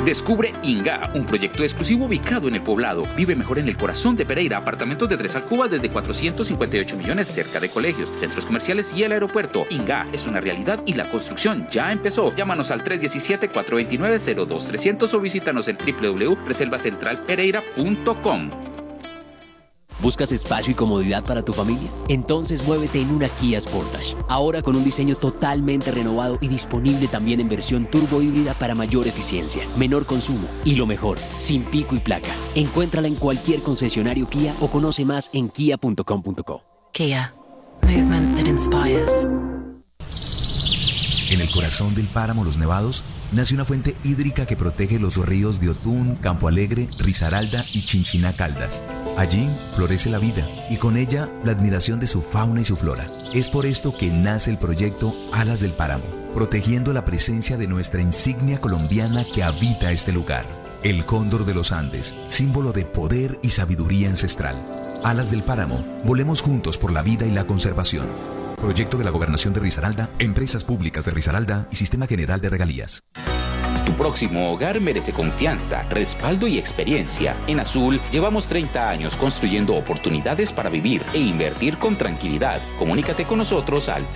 Descubre Inga, un proyecto exclusivo ubicado en el Poblado. Vive mejor en el corazón de Pereira. Apartamentos de 3 alcobas desde 458 millones cerca de colegios, centros comerciales y el aeropuerto. Inga es una realidad y la construcción ya empezó. Llámanos al 317-429-02300 o visítanos en www.reservacentralpereira.com. ¿Buscas espacio y comodidad para tu familia? Entonces muévete en una Kia Sportage. Ahora con un diseño totalmente renovado y disponible también en versión turbo híbrida para mayor eficiencia, menor consumo y lo mejor, sin pico y placa. Encuéntrala en cualquier concesionario Kia o conoce más en kia.com.co. Kia. Movement that inspires. En el corazón del páramo Los Nevados nace una fuente hídrica que protege los ríos de Otún, Campo Alegre, Risaralda y Chinchiná Caldas. Allí florece la vida y con ella la admiración de su fauna y su flora. Es por esto que nace el proyecto Alas del Páramo, protegiendo la presencia de nuestra insignia colombiana que habita este lugar, el cóndor de los Andes, símbolo de poder y sabiduría ancestral. Alas del Páramo, volemos juntos por la vida y la conservación. Proyecto de la Gobernación de Risaralda, Empresas Públicas de Risaralda y Sistema General de Regalías. Tu próximo hogar merece confianza, respaldo y experiencia. En Azul llevamos 30 años construyendo oportunidades para vivir e invertir con tranquilidad. Comunícate con nosotros al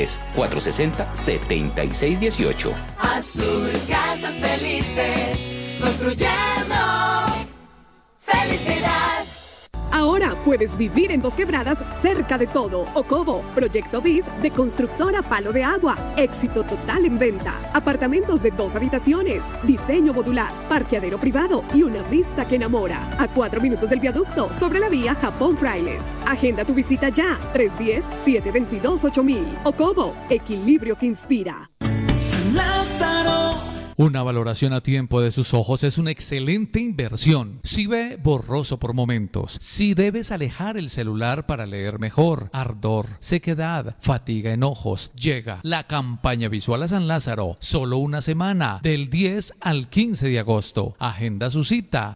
310-460-7618. Azul, casas felices, construyendo felicidad. Ahora puedes vivir en Dos Quebradas cerca de todo. Ocobo, Proyecto BIS de Constructora Palo de Agua. Éxito total en venta. Apartamentos de 2 habitaciones, diseño modular, parqueadero privado y una vista que enamora. A 4 minutos del viaducto sobre la vía Japón Frailes. Agenda tu visita ya. 310-722-8000. Ocobo, equilibrio que inspira. Lázaro. Una valoración a tiempo de sus ojos es una excelente inversión. Si ve borroso por momentos, si debes alejar el celular para leer mejor, ardor, sequedad, fatiga en ojos, llega la campaña visual a San Lázaro. Solo una semana, del 10 al 15 de agosto. Agenda su cita,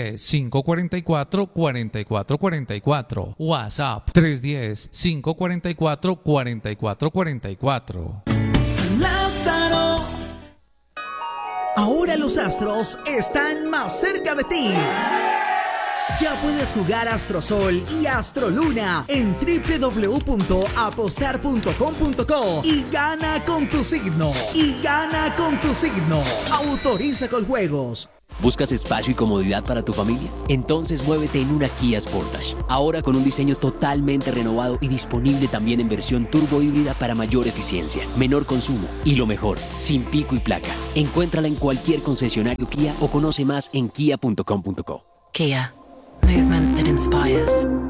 310-544-4444. WhatsApp, 310-544-4444. San Lázaro. Ahora los astros están más cerca de ti. Ya puedes jugar Astrosol y Astroluna en www.apostar.com.co y gana con tu signo. Autoriza con juegos. ¿Buscas espacio y comodidad para tu familia? Entonces muévete en una Kia Sportage. Ahora con un diseño totalmente renovado y disponible también en versión turbo híbrida para mayor eficiencia, menor consumo y lo mejor, sin pico y placa. Encuéntrala en cualquier concesionario Kia o conoce más en kia.com.co. Kia. Movement that inspires.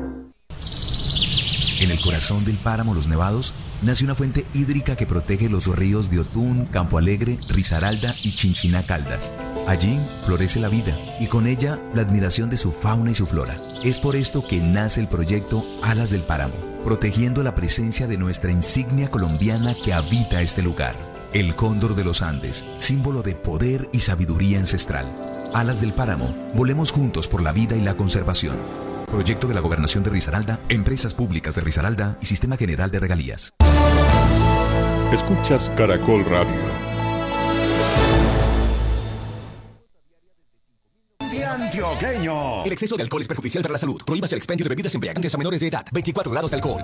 En el corazón del páramo Los Nevados nace una fuente hídrica que protege los ríos de Otún, Campo Alegre, Risaralda y Chinchiná Caldas. Allí florece la vida y con ella la admiración de su fauna y su flora. Es por esto que nace el proyecto Alas del Páramo, protegiendo la presencia de nuestra insignia colombiana que habita este lugar, el cóndor de los Andes, símbolo de poder y sabiduría ancestral. Alas del Páramo, volemos juntos por la vida y la conservación. Proyecto de la Gobernación de Risaralda, Empresas Públicas de Risaralda y Sistema General de Regalías. Escuchas Caracol Radio. Antioqueño. El exceso de alcohol es perjudicial para la salud. Prohíbas el expendio de bebidas embriagantes a menores de edad. 24 grados de alcohol.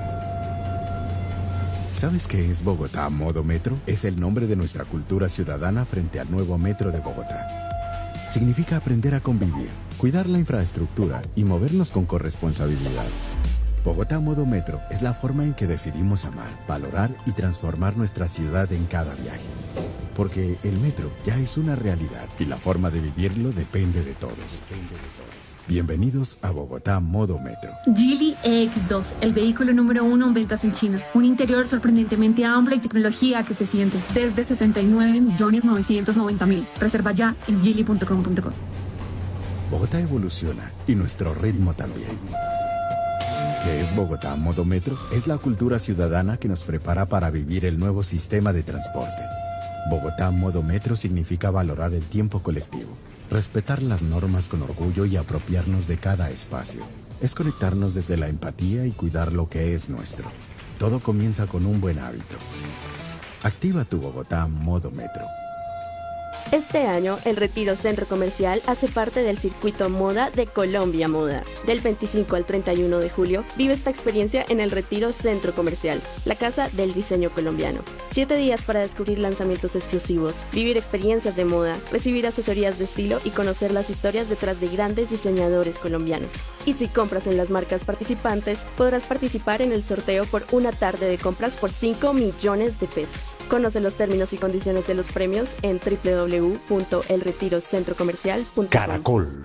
¿Sabes qué es Bogotá Modo Metro? Es el nombre de nuestra cultura ciudadana frente al nuevo metro de Bogotá. Significa aprender a convivir, cuidar la infraestructura y movernos con corresponsabilidad. Bogotá Modo Metro es la forma en que decidimos amar, valorar y transformar nuestra ciudad en cada viaje. Porque el metro ya es una realidad y la forma de vivirlo depende de todos. Bienvenidos a Bogotá Modo Metro. Geely EX2, el vehículo número 1 en ventas en China. Un interior sorprendentemente amplio y tecnología que se siente. Desde 69.990.000. Reserva ya en geely.com.co. Bogotá evoluciona y nuestro ritmo también. ¿Qué es Bogotá Modo Metro? Es la cultura ciudadana que nos prepara para vivir el nuevo sistema de transporte. Bogotá Modo Metro significa valorar el tiempo colectivo, respetar las normas con orgullo y apropiarnos de cada espacio. Es conectarnos desde la empatía y cuidar lo que es nuestro. Todo comienza con un buen hábito. Activa tu Bogotá Modo Metro. Este año, el Retiro Centro Comercial hace parte del circuito Moda de Colombia Moda. Del 25 al 31 de julio, vive esta experiencia en el Retiro Centro Comercial, la casa del diseño colombiano. 7 días para descubrir lanzamientos exclusivos, vivir experiencias de moda, recibir asesorías de estilo y conocer las historias detrás de grandes diseñadores colombianos. Y si compras en las marcas participantes, podrás participar en el sorteo por una tarde de compras por 5 millones de pesos. Conoce los términos y condiciones de los premios en www.elretirocentrocomercial.com. Caracol.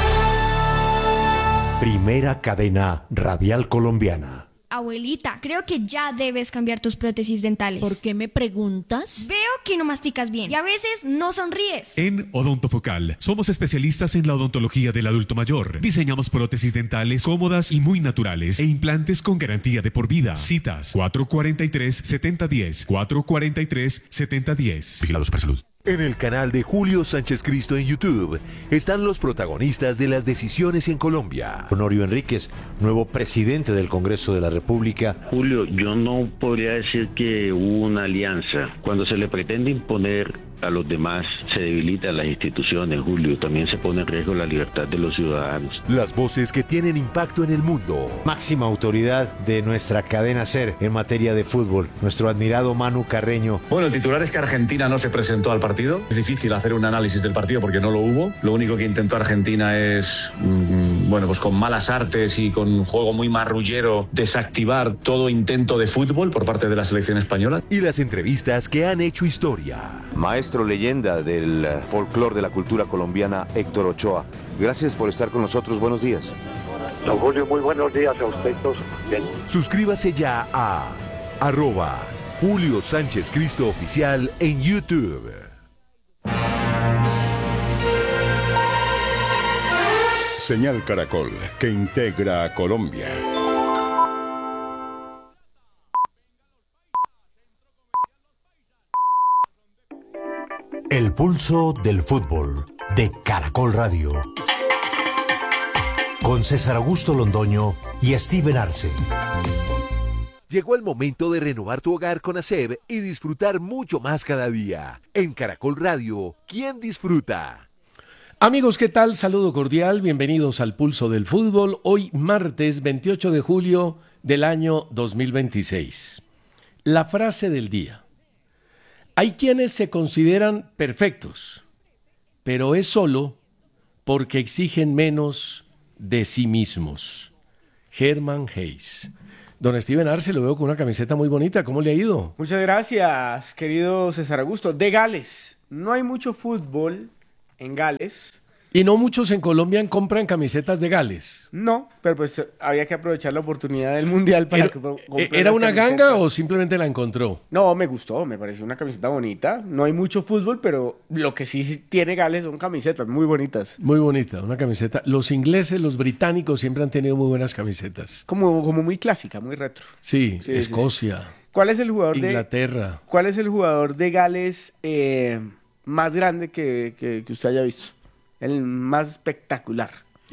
Primera cadena radial colombiana. Abuelita, creo que ya debes cambiar tus prótesis dentales. ¿Por qué me preguntas? Veo que no masticas bien y a veces no sonríes. En Odontofocal somos especialistas en la odontología del adulto mayor. Diseñamos prótesis dentales cómodas y muy naturales e implantes con garantía de por vida. Citas 443-7010, 443-7010. Vigilados para salud. En el canal de Julio Sánchez Cristo en YouTube están los protagonistas de las decisiones en Colombia. Honorio Enríquez, nuevo presidente del Congreso de la República. Julio, yo no podría decir que hubo una alianza. Cuando se le pretende imponer a los demás, se debilitan las instituciones, Julio. También se pone en riesgo la libertad de los ciudadanos. Las voces que tienen impacto en el mundo. Máxima autoridad de nuestra cadena SER en materia de fútbol, nuestro admirado Manu Carreño. Bueno, el titular es que Argentina no se presentó al partido. Es difícil hacer un análisis del partido porque no lo hubo. Lo único que intentó Argentina es, bueno, pues con malas artes y con un juego muy marrullero, desactivar todo intento de fútbol por parte de la selección española. Y las entrevistas que han hecho historia. Maestro leyenda del folclore de la cultura colombiana, Héctor Ochoa. Gracias por estar con nosotros. Buenos días. Don Julio, muy buenos días a usted todos. Bien. Suscríbase ya a @Julio Sánchez Cristo Oficial en YouTube. Señal Caracol, que integra a Colombia. El pulso del fútbol de Caracol Radio. Con César Augusto Londoño y Steven Arce. Llegó el momento de renovar tu hogar con ASEB y disfrutar mucho más cada día. En Caracol Radio, ¿quién disfruta? Amigos, ¿qué tal? Saludo cordial, bienvenidos al Pulso del Fútbol. Hoy martes 28 de julio del año 2026. La frase del día. Hay quienes se consideran perfectos, pero es solo porque exigen menos de sí mismos. Hermann Hesse. Don Steven Arce, lo veo con una camiseta muy bonita. ¿Cómo le ha ido? Muchas gracias, querido César Augusto. De Gales. No hay mucho fútbol en Gales. Y no muchos en Colombia compran camisetas de Gales. No, pero pues había que aprovechar la oportunidad del Mundial para ¿Era una ganga o simplemente la encontró? No, me gustó, me pareció una camiseta bonita. No hay mucho fútbol, pero lo que sí tiene Gales son camisetas muy bonitas. Muy bonita, una camiseta. Los ingleses, los británicos siempre han tenido muy buenas camisetas. Como muy clásica, muy retro. Sí, Escocia. Sí. ¿Cuál es el jugador Inglaterra. ¿Cuál es el jugador de Gales más grande que usted haya visto? El más espectacular.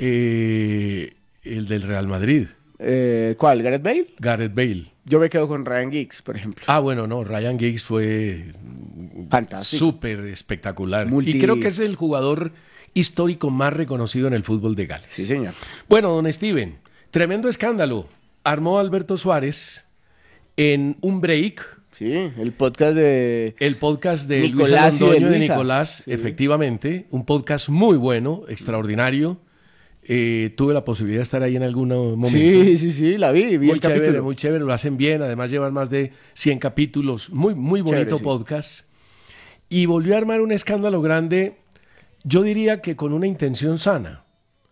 El del Real Madrid. ¿Cuál? ¿Gareth Bale? Gareth Bale. Yo me quedo con Ryan Giggs, por ejemplo. Ah, bueno, no, Ryan Giggs fue fantástico. Súper espectacular. Y creo que es el jugador histórico más reconocido en el fútbol de Gales. Sí, señor. Bueno, don Steven, tremendo escándalo. Armó Alberto Suárez en un break. Sí, el podcast de Nicolás Luis Londoño, de Nicolás, sí. Efectivamente, un podcast muy bueno, extraordinario. Tuve la posibilidad de estar ahí en algún momento. Sí, la vi muy el chévere, capítulo. Muy chévere, lo hacen bien, además llevan más de 100 capítulos, muy bonito chévere, podcast. Y volvió a armar un escándalo grande, yo diría que con una intención sana,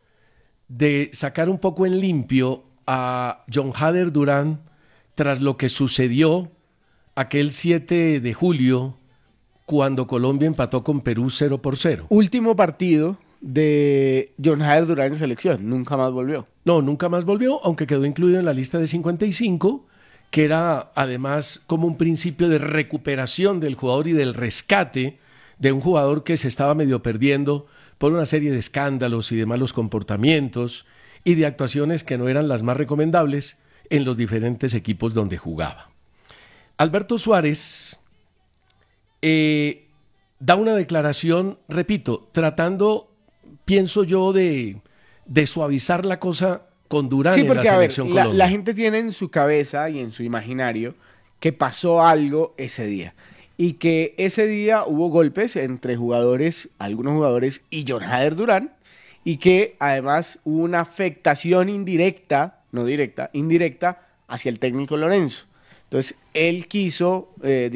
de sacar un poco en limpio a John Hader Durán tras lo que sucedió aquel 7 de julio, cuando Colombia empató con Perú 0-0. Último partido de John Hader Durán en selección. Nunca más volvió. No, nunca más volvió, aunque quedó incluido en la lista de 55, que era además como un principio de recuperación del jugador y del rescate de un jugador que se estaba medio perdiendo por una serie de escándalos y de malos comportamientos y de actuaciones que no eran las más recomendables en los diferentes equipos donde jugaba. Alberto Suárez da una declaración, repito, tratando, pienso yo, de suavizar la cosa con Durán sí, en porque, la selección Colombia. La gente tiene en su cabeza y en su imaginario que pasó algo ese día. Y que ese día hubo golpes entre jugadores, algunos jugadores y John Hader Durán, y que además hubo una afectación indirecta, no directa, indirecta, hacia el técnico Lorenzo. Entonces, él quiso,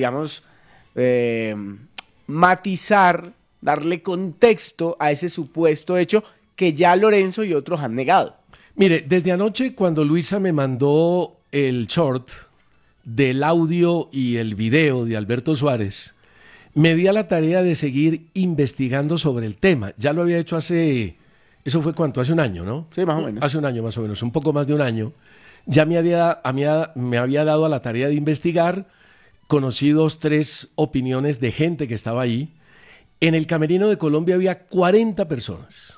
matizar, darle contexto a ese supuesto hecho que ya Lorenzo y otros han negado. Mire, desde anoche cuando Luisa me mandó el short del audio y el video de Alberto Suárez, me di a la tarea de seguir investigando sobre el tema. Ya lo había hecho eso fue ¿cuánto? Hace un año, ¿no? Sí, más o menos. Hace un año más o menos, un poco más de un año. Ya me había dado a la tarea de investigar, conocí 3 opiniones de gente que estaba ahí. En el camerino de Colombia había 40 personas.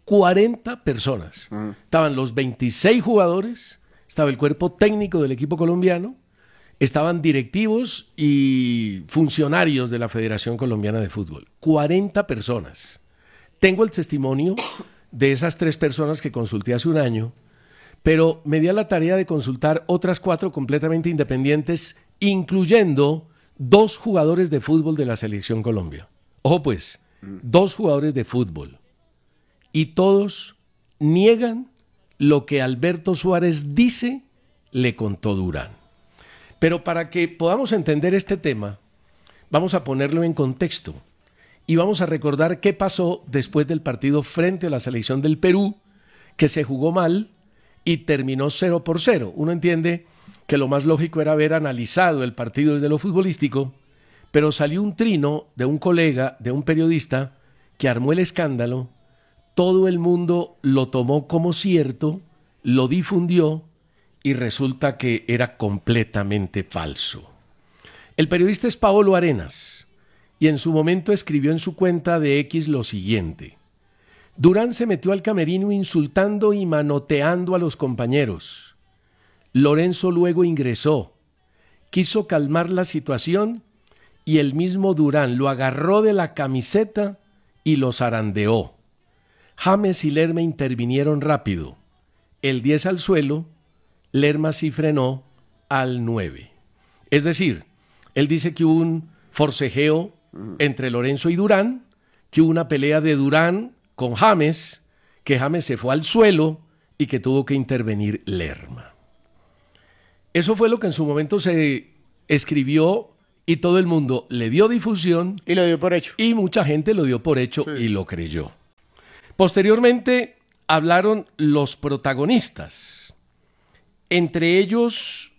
40 personas. Estaban los 26 jugadores, estaba el cuerpo técnico del equipo colombiano, estaban directivos y funcionarios de la Federación Colombiana de Fútbol. 40 personas. Tengo el testimonio de esas 3 personas que consulté hace un año, pero me di a la tarea de consultar otras 4 completamente independientes, incluyendo 2 jugadores de fútbol de la Selección Colombia. Ojo pues, 2 jugadores de fútbol. Y todos niegan lo que Alberto Suárez dice le contó Durán. Pero para que podamos entender este tema, vamos a ponerlo en contexto y vamos a recordar qué pasó después del partido frente a la selección del Perú, que se jugó mal y terminó 0-0. Uno entiende que lo más lógico era haber analizado el partido desde lo futbolístico, pero salió un trino de un colega, de un periodista, que armó el escándalo. Todo el mundo lo tomó como cierto, lo difundió y resulta que era completamente falso. El periodista es Paolo Arenas y en su momento escribió en su cuenta de X lo siguiente: Durán se metió al camerino insultando y manoteando a los compañeros. Lorenzo luego ingresó, quiso calmar la situación y el mismo Durán lo agarró de la camiseta y lo zarandeó. James y Lerma intervinieron rápido. El 10 al suelo, Lerma sí frenó al 9. Es decir, él dice que hubo un forcejeo entre Lorenzo y Durán, que hubo una pelea de Durán con James, que James se fue al suelo y que tuvo que intervenir Lerma. Eso fue lo que en su momento se escribió y todo el mundo le dio difusión. Y lo dio por hecho. Y mucha gente lo dio por hecho y lo creyó. Posteriormente hablaron los protagonistas, entre ellos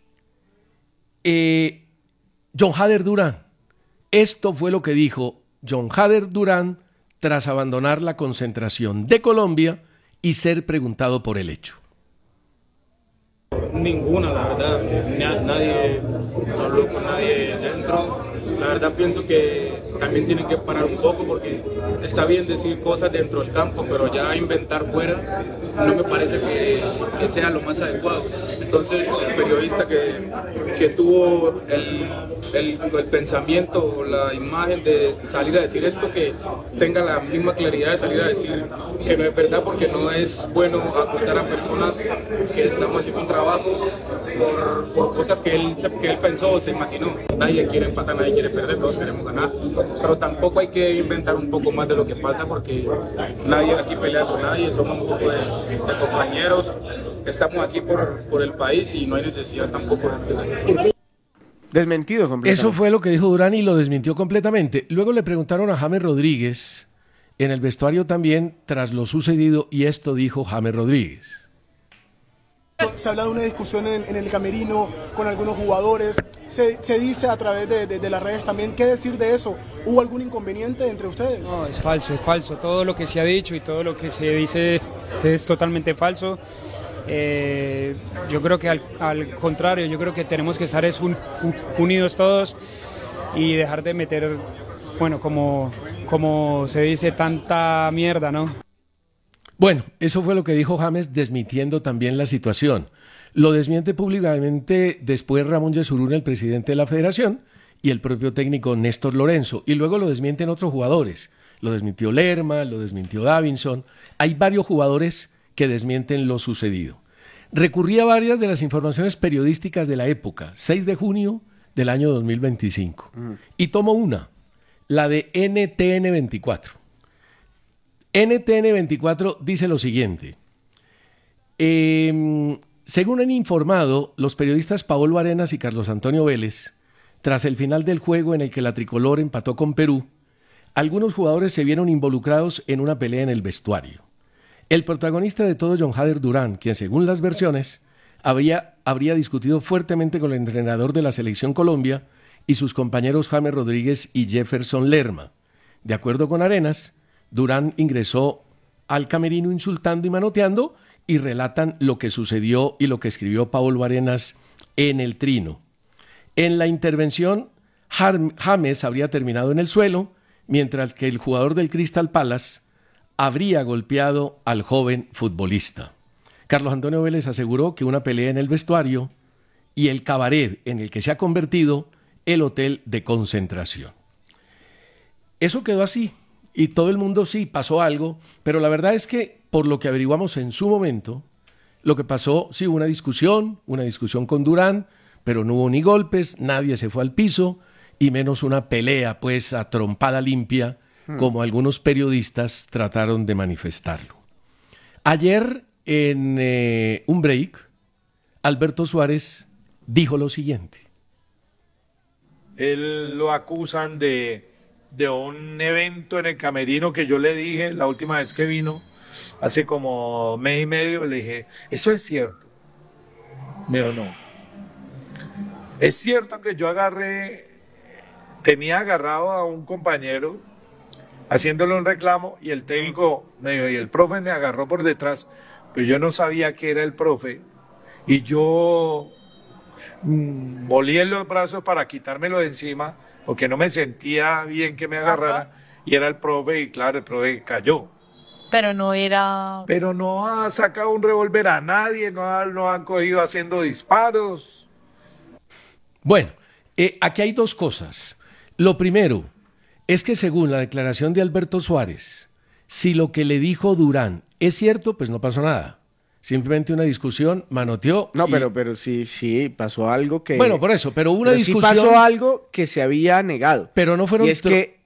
John Hader Durán. Esto fue lo que dijo John Hader Durán tras abandonar la concentración de Colombia y ser preguntado por el hecho. Ninguna, la verdad. Nadie habló con nadie dentro. La verdad pienso que también tienen que parar un poco porque está bien decir cosas dentro del campo, pero ya inventar fuera no me parece que sea lo más adecuado. Entonces el periodista que tuvo el pensamiento o la imagen de salir a decir esto, que tenga la misma claridad de salir a decir que no es verdad, porque no es bueno acusar a personas que estamos haciendo un trabajo por cosas que él pensó o se imaginó. Nadie quiere empatar, nadie quiere perder, todos queremos ganar, pero tampoco hay que inventar un poco más de lo que pasa, porque nadie aquí pelea con nadie, somos un poco de compañeros, estamos aquí por el país y no hay necesidad tampoco de que desmentido completamente. Eso fue lo que dijo Durán y lo desmintió completamente. Luego le preguntaron a James Rodríguez en el vestuario también tras lo sucedido y esto dijo James Rodríguez. Se habla de una discusión en el camerino con algunos jugadores, se dice a través de las redes también. ¿Qué decir de eso? ¿Hubo algún inconveniente entre ustedes? No, es falso. Todo lo que se ha dicho y todo lo que se dice es totalmente falso. Yo creo que al contrario, yo creo que tenemos que estar unidos todos y dejar de meter, bueno, como se dice, tanta mierda, ¿no? Bueno, eso fue lo que dijo James, desmintiendo también la situación. Lo desmiente públicamente después Ramón Yesurún, el presidente de la federación, y el propio técnico Néstor Lorenzo, y luego lo desmienten otros jugadores. Lo desmintió Lerma, lo desmintió Davinson. Hay varios jugadores que desmienten lo sucedido. Recurrí a varias de las informaciones periodísticas de la época, 6 de junio del año 2025, y tomo una, la de NTN 24. NTN 24 dice lo siguiente. Según han informado los periodistas Paolo Arenas y Carlos Antonio Vélez, tras el final del juego en el que la tricolor empató con Perú, algunos jugadores se vieron involucrados en una pelea en el vestuario. El protagonista de todo, John Hader Durán, quien según las versiones habría discutido fuertemente con el entrenador de la Selección Colombia y sus compañeros James Rodríguez y Jefferson Lerma. De acuerdo con Arenas, Durán ingresó al camerino insultando y manoteando, y relatan lo que sucedió y lo que escribió Paolo Arenas en el Trino. En la intervención, James habría terminado en el suelo, mientras que el jugador del Crystal Palace habría golpeado al joven futbolista. Carlos Antonio Vélez aseguró que una pelea en el vestuario y el cabaret en el que se ha convertido el hotel de concentración. Eso quedó así, y todo el mundo sí, pasó algo, pero la verdad es que, por lo que averiguamos en su momento, lo que pasó, sí, hubo una discusión con Durán, pero no hubo ni golpes, nadie se fue al piso, y menos una pelea, pues, a trompada limpia, como algunos periodistas trataron de manifestarlo. Ayer, en un break, Alberto Suárez dijo lo siguiente. Él lo acusan de un evento en el camerino que yo le dije la última vez que vino, hace como mes y medio, le dije, ¿eso es cierto? Me dijo, no. Es cierto que yo tenía agarrado a un compañero haciéndole un reclamo y el técnico me dijo, y el profe me agarró por detrás, pero yo no sabía que era el profe y yo volé los brazos para quitármelo de encima porque no me sentía bien que me agarrara y era el profe y claro, el profe cayó. Pero no era... Pero no ha sacado un revólver a nadie, no han cogido haciendo disparos. Bueno, aquí hay dos cosas. Lo primero es que según la declaración de Alberto Suárez, si lo que le dijo Durán es cierto, pues no pasó nada. Simplemente una discusión, manoteó. No, pero sí, pasó algo que... Bueno, por eso, pero una discusión... Sí pasó algo que se había negado. Pero no fueron... Y es que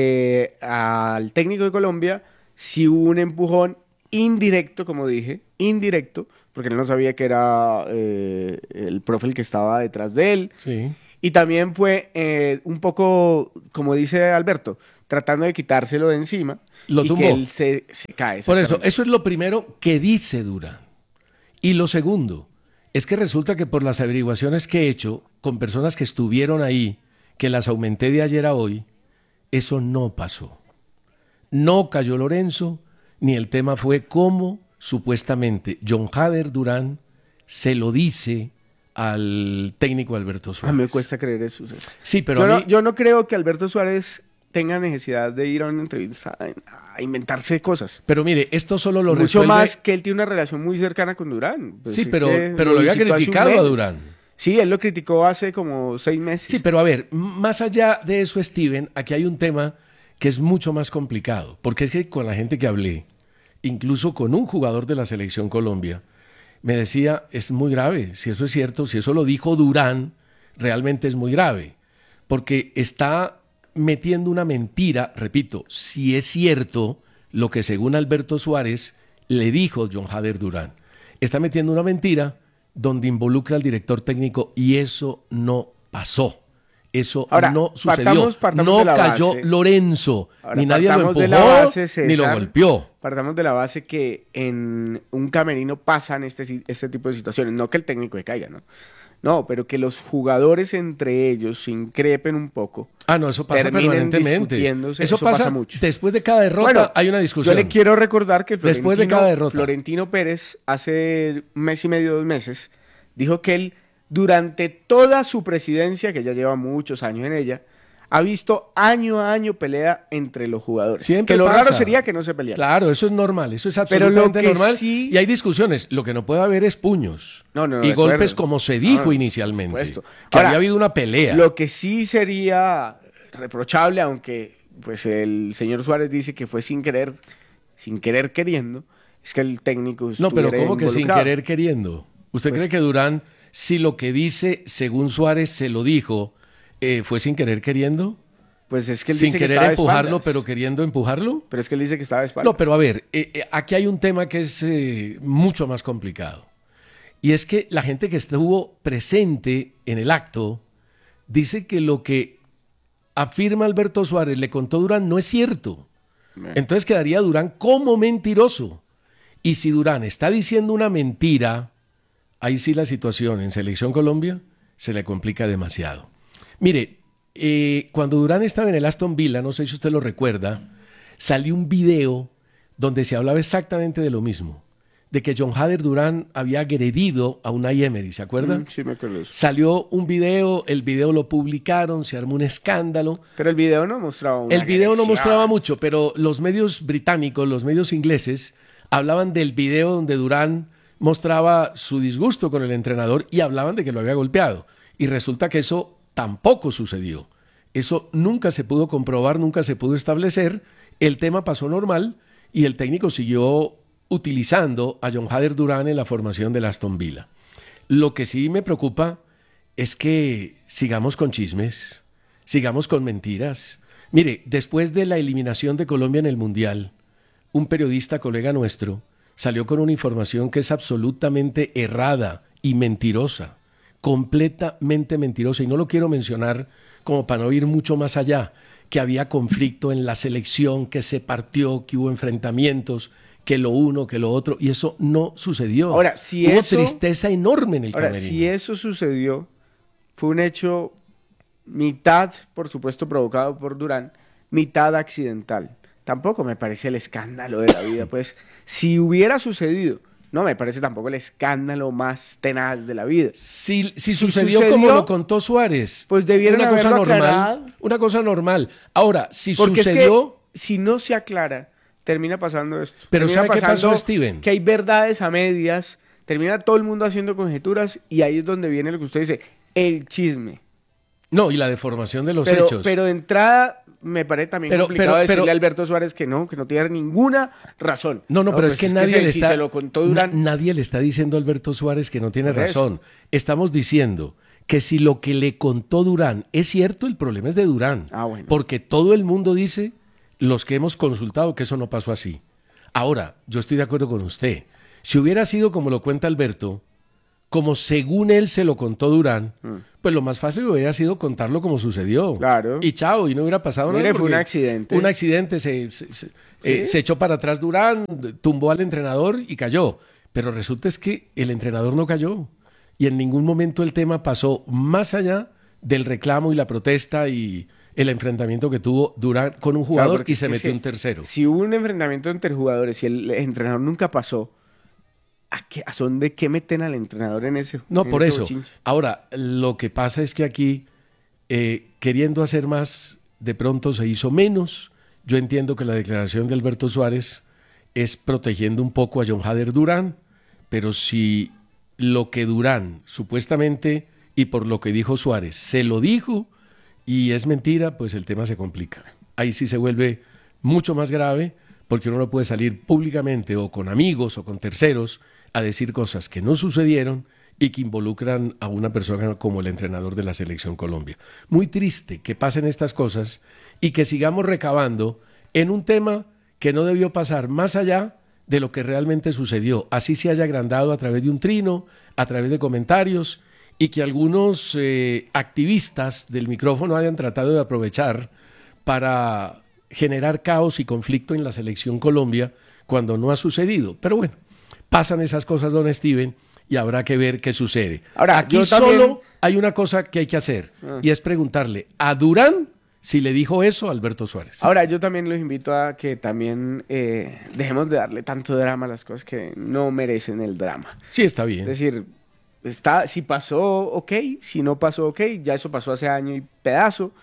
al técnico de Colombia sí hubo un empujón indirecto, como dije, indirecto, porque él no sabía que era el profe el que estaba detrás de él. Sí. Y también fue un poco, como dice Alberto, tratando de quitárselo de encima. Lo tumbó. Y que él se cae. Por eso es lo primero que dice Durán. Y lo segundo es que resulta que por las averiguaciones que he hecho con personas que estuvieron ahí, que las aumenté de ayer a hoy, eso no pasó. No cayó Lorenzo, ni el tema fue cómo supuestamente John Hader Durán se lo dice al técnico Alberto Suárez. A mí me cuesta creer eso. Sí, pero yo no creo que Alberto Suárez tenga necesidad de ir a una entrevista a inventarse cosas. Pero mire, esto solo lo mucho resuelve... más que él tiene una relación muy cercana con Durán. Pues sí, pero lo había criticado a Durán. Sí, él lo criticó hace como 6 meses. Sí, pero a ver, más allá de eso, Steven, aquí hay un tema que es mucho más complicado, porque es que con la gente que hablé, incluso con un jugador de la Selección Colombia, me decía, es muy grave, si eso es cierto, si eso lo dijo Durán, realmente es muy grave, porque está metiendo una mentira, repito, si es cierto lo que según Alberto Suárez le dijo John Hader Durán, está metiendo una mentira donde involucra al director técnico y eso no pasó. Eso ahora, no sucedió. Partamos no de la cayó base. Lorenzo, Ahora, ni nadie lo empujó, base, César, ni lo golpeó. Partamos de la base que en un camerino pasan este tipo de situaciones. No que el técnico se caiga, ¿no? No, pero que los jugadores entre ellos se increpen un poco. Ah, no, eso pasa permanentemente. Eso pasa mucho. Después de cada derrota, bueno, hay una discusión. Yo le quiero recordar que después de cada derrota, Florentino Pérez hace 1 mes y medio, 2 meses, dijo que él durante toda su presidencia, que ya lleva muchos años en ella, ha visto año a año pelea entre los jugadores. Siempre que lo pasa. raro sería que no se pelearan. Claro, eso es normal, eso es Pero absolutamente lo que normal. sí- Y hay discusiones. Lo que no puede haber es puños No, y de golpes acuerdo. como se dijo No, inicialmente. por supuesto. Que Ahora, había habido una pelea. Lo que sí sería reprochable, aunque pues el señor Suárez dice que fue sin querer queriendo, es que el técnico No, pero estuviera ¿cómo que sin involucrado. querer queriendo? ¿Usted Pues- cree que Durán, si lo que dice, según Suárez, se lo dijo, fue sin querer queriendo? Pues es que él sin dice que querer estaba de empujarlo, espaldas. pero queriendo empujarlo. Pero es que él dice que estaba de espaldas. No, pero a ver, aquí hay un tema que es mucho más complicado. Y es que la gente que estuvo presente en el acto dice que lo que afirma Alberto Suárez le contó Durán no es cierto. Entonces quedaría Durán como mentiroso. Y si Durán está diciendo una mentira, ahí sí la situación en Selección Colombia se le complica demasiado. Mire, cuando Durán estaba en el Aston Villa, no sé si usted lo recuerda, salió un video donde se hablaba exactamente de lo mismo, de que John Hader Durán había agredido a Unai Emery, ¿se acuerda? Sí, me acuerdo de eso. Salió un video, el video lo publicaron, se armó un escándalo. Pero el video no mostraba una El video no agresión. mostraba mucho, pero los medios británicos, los medios ingleses, hablaban del video donde Durán mostraba su disgusto con el entrenador y hablaban de que lo había golpeado. Y resulta que eso tampoco sucedió. Eso nunca se pudo comprobar, nunca se pudo establecer. El tema pasó normal y el técnico siguió utilizando a John Hader Durán en la formación del Aston Villa. Lo que sí me preocupa es que sigamos con chismes, sigamos con mentiras. Mire, después de la eliminación de Colombia en el Mundial, un periodista colega nuestro salió con una información que es absolutamente errada y mentirosa, completamente mentirosa, y no lo quiero mencionar como para no ir mucho más allá, que había conflicto en la selección, que se partió, que hubo enfrentamientos, que lo uno, que lo otro, y eso no sucedió. Ahora, si hubo eso- tristeza enorme en el Ahora, camerino. si eso sucedió, fue un hecho mitad, por supuesto, provocado por Durán, mitad accidental. Tampoco me parece el escándalo de la vida, pues. Si hubiera sucedido, no me parece tampoco el escándalo más tenaz de la vida. Si sucedió como lo contó Suárez, pues debieron una cosa haberlo normal, aclarado. una cosa normal. Ahora, si Porque sucedió, es que si no se aclara, termina pasando esto. Pero Termina ¿sabe qué pasó, pasando Steven? Que hay verdades a medias, termina todo el mundo haciendo conjeturas y ahí es donde viene lo que usted dice, el chisme. no, y la deformación de los pero, hechos. Pero de entrada me parece también complicado decirle a Alberto Suárez que no tiene ninguna razón. No, pero pues es que nadie le si está, se lo contó Durán. nadie le está diciendo a Alberto Suárez que no tiene Por eso. razón. Estamos diciendo que si lo que le contó Durán es cierto, el problema es de Durán. Bueno. Porque todo el mundo dice, los que hemos consultado, que eso no pasó así. Ahora, yo estoy de acuerdo con usted. Si hubiera sido como lo cuenta Alberto, como según él se lo contó Durán, pues lo más fácil hubiera sido contarlo como sucedió. Claro. Y chao, y no hubiera pasado Mire, nada. fue un porque accidente. Un accidente, se echó para atrás Durán, tumbó al entrenador y cayó. Pero resulta es que el entrenador no cayó. Y en ningún momento el tema pasó más allá del reclamo y la protesta y el enfrentamiento que tuvo Durán con un jugador porque y se es que metió un tercero. Si hubo un enfrentamiento entre jugadores y el entrenador nunca pasó, ¿a son de qué meten al entrenador en ese? No, en por ese eso. bochinche? Ahora, lo que pasa es que aquí, queriendo hacer más, de pronto se hizo menos. Yo entiendo que la declaración de Alberto Suárez es protegiendo un poco a John Hader Durán, pero si lo que Durán supuestamente y por lo que dijo Suárez se lo dijo y es mentira, pues el tema se complica. Ahí sí se vuelve mucho más grave porque uno no puede salir públicamente o con amigos o con terceros a decir cosas que no sucedieron y que involucran a una persona como el entrenador de la Selección Colombia. Muy triste que pasen estas cosas y que sigamos recabando en un tema que no debió pasar más allá de lo que realmente sucedió. Así se haya agrandado a través de un trino, a través de comentarios y que algunos activistas del micrófono hayan tratado de aprovechar para generar caos y conflicto en la Selección Colombia cuando no ha sucedido. Pero bueno, pasan esas cosas, don Steven, y habrá que ver qué sucede. Ahora, aquí yo también- solo hay una cosa que hay que hacer y es preguntarle a Durán si le dijo eso a Alberto Suárez. Ahora, yo también los invito a que también dejemos de darle tanto drama a las cosas que no merecen el drama. Sí, está bien. Es decir, si pasó, ok. Si no pasó, ok. Ya eso pasó hace año y pedazo.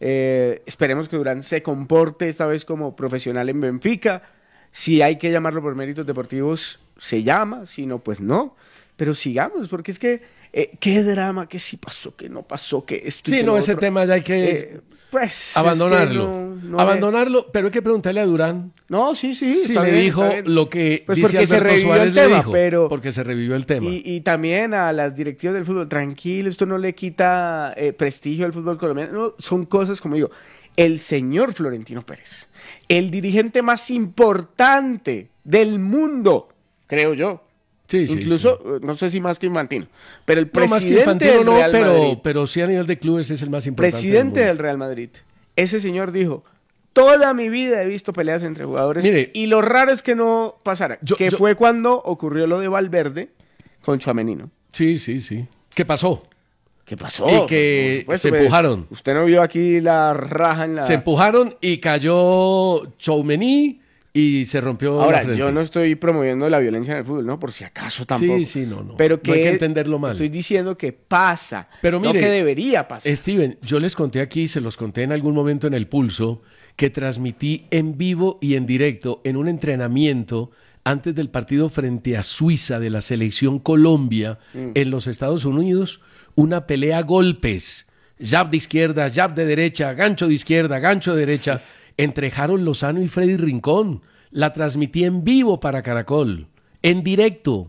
Esperemos que Durán se comporte esta vez como profesional en Benfica. Si hay que llamarlo por méritos deportivos, se llama, si no, pues no. Pero sigamos, porque es que qué drama, que sí pasó, que no pasó, que esto y Sí, que no, lo ese otro. tema ya hay que Pues abandonarlo. es que no abandonarlo, pero hay que preguntarle a Durán. No, sí, Si está le bien, dijo está bien. lo que Pues dice porque se Alberto revivió Suárez el le tema, dijo, pero porque se revivió el tema. y también a las directivas del fútbol, tranquilo, esto no le quita prestigio al fútbol colombiano. No, son cosas, como digo, el señor Florentino Pérez, el dirigente más importante del mundo, creo yo. Sí, sí, Incluso, no sé si más que Infantino, pero el No, más que presidente Infantino del no, Real Madrid, pero sí a nivel de clubes es el más importante. presidente del del mundo. Real Madrid, ese señor dijo: toda mi vida he visto peleas entre jugadores, Mire, y lo raro es que no pasara, fue cuando ocurrió lo de Valverde con Tchouaméni, ¿no? Sí, sí, sí. ¿Qué pasó? ¿Qué pasó? Y que Por supuesto, se pues, empujaron. Usted no vio aquí la raja en la... Se empujaron y cayó Tchouaméni y se rompió la Ahora, frente. yo no estoy promoviendo la violencia en el fútbol, ¿no? Por si acaso tampoco. Sí, sí, no. Pero No hay que entenderlo mal. Estoy diciendo que pasa, Pero mire, no que debería pasar. Steven, yo les conté aquí, se los conté en algún momento en El Pulso, que transmití en vivo y en directo en un entrenamiento antes del partido frente a Suiza de la selección Colombia en los Estados Unidos, una pelea a golpes, jab de izquierda, jab de derecha, gancho de izquierda, gancho de derecha, entre Harold Lozano y Freddy Rincón. La transmití en vivo para Caracol, en directo.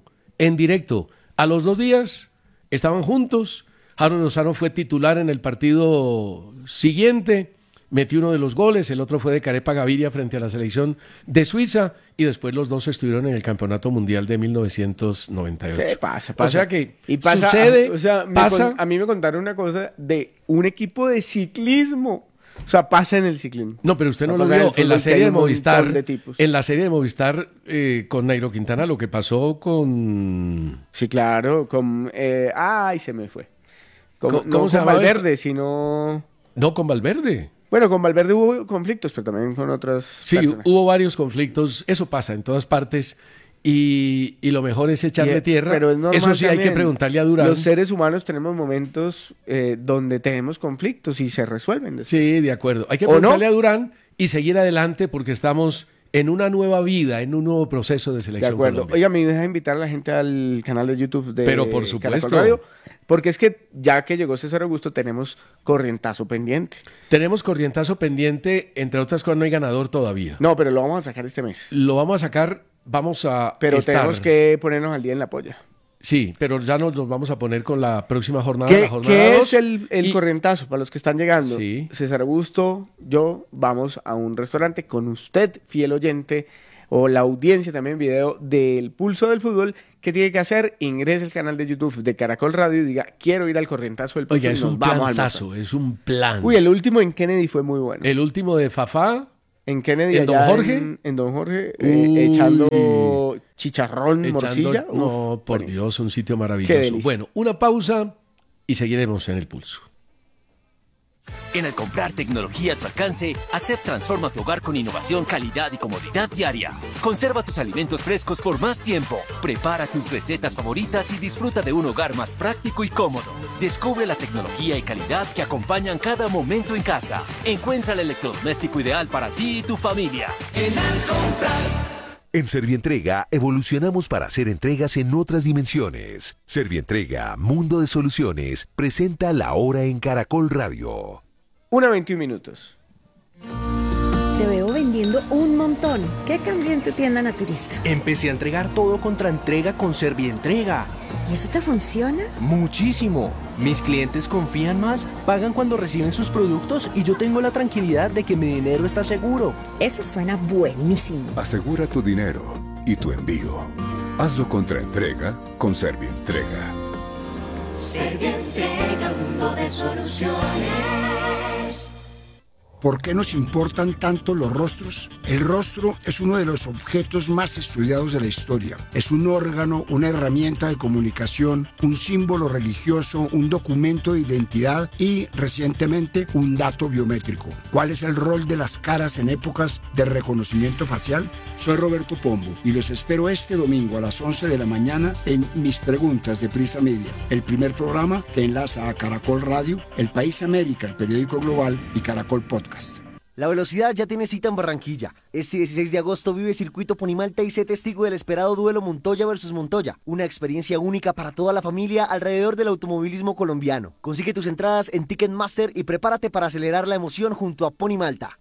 A los 2 días estaban juntos, Harold Lozano fue titular en el partido siguiente, metió uno de los goles, el otro fue de Carepa Gaviria frente a la selección de Suiza, y después los dos estuvieron en el Campeonato Mundial de 1998. Sí, pasa. O sea que Y pasa, sucede, o sea, pasa. a mí me contaron una cosa de un equipo de ciclismo. O sea, pasa en el ciclismo. No, pero usted no lo pasa en el vio en la fútbol, que serie hay de un montón Movistar. de tipos. En la serie de Movistar con Nairo Quintana, lo que pasó con. Sí, claro. Ay, se me fue. ¿Cómo No se con llamaba? Valverde, sino... No, con Valverde. Bueno, con Valverde hubo conflictos, pero también con otras Sí, personas. hubo varios conflictos. Eso pasa en todas partes. Y lo mejor es echarle tierra. Pero es normal Eso sí hay también. que preguntarle a Durán. Los seres humanos tenemos momentos donde tenemos conflictos y se resuelven. después. Sí, de acuerdo. Hay que ¿O no? preguntarle a Durán y seguir adelante porque estamos en una nueva vida, en un nuevo proceso de De selección. acuerdo. Colombia. Oiga, me deja invitar a la gente al canal de YouTube de Pero por Caracol supuesto. Radio, porque es que ya que llegó César Augusto tenemos corrientazo pendiente. Tenemos corrientazo pendiente, entre otras cosas no hay ganador todavía. No, pero lo vamos a sacar este mes. Lo vamos a sacar, vamos a Pero estar. tenemos que ponernos al día en la polla. Sí, pero ya nos vamos a poner con la próxima jornada. ¿Qué, la jornada qué 2, es el y- corrientazo para los que están llegando? Sí. César Augusto, yo vamos a un restaurante con usted, fiel oyente, o la audiencia también, video del Pulso del Fútbol. ¿Qué tiene que hacer? Ingrese al canal de YouTube de Caracol Radio y diga, quiero ir al corrientazo del Pulso. Oiga, y es nos un vamos a planzazo, almorzar. es un plan. Uy, el último en Kennedy fue muy bueno. El último de Fafá. En Kennedy, ¿En Don allá Jorge? En Don Jorge, Uy. echando chicharrón, Echando- morcilla. No, Uf, por buenísimo. Dios, un sitio Qué maravilloso. delicia. Bueno, una pausa y seguiremos en el pulso. En el comprar tecnología a tu alcance, ASEP transforma tu hogar con innovación, calidad y comodidad diaria. Conserva tus alimentos frescos por más tiempo. Prepara tus recetas favoritas y disfruta de un hogar más práctico y cómodo. Descubre la tecnología y calidad que acompañan cada momento en casa. Encuentra el electrodoméstico ideal para ti y tu familia. En Al comprar. En Servientrega evolucionamos para hacer entregas en otras dimensiones. Servientrega, Mundo de Soluciones, presenta La Hora en Caracol Radio. 1:21 minutos. Te veo vendiendo un montón. ¿Qué cambió en tu tienda naturista? Empecé a entregar todo contra entrega con Servientrega. ¿Y eso te funciona? Muchísimo. Mis clientes confían más, pagan cuando reciben sus productos y yo tengo la tranquilidad de que mi dinero está seguro. Eso suena buenísimo. Asegura tu dinero y tu envío. Hazlo contra entrega con Servientrega. Servientrega, mundo de soluciones. ¿Por qué nos importan tanto los rostros? El rostro es uno de los objetos más estudiados de la historia. Es un órgano, una herramienta de comunicación, un símbolo religioso, un documento de identidad y, recientemente, un dato biométrico. ¿Cuál es el rol de las caras en épocas de reconocimiento facial? Soy Roberto Pombo y los espero este domingo a las 11 de la mañana en Mis Preguntas de Prisa Media, el primer programa que enlaza a Caracol Radio, El País América, el periódico global y Caracol Podcast. La velocidad ya tiene cita en Barranquilla. Este 16 de agosto vive Circuito Ponimalta y sé testigo del esperado duelo Montoya versus Montoya. Una experiencia única para toda la familia alrededor del automovilismo colombiano. Consigue tus entradas en Ticketmaster y prepárate para acelerar la emoción junto a Ponimalta.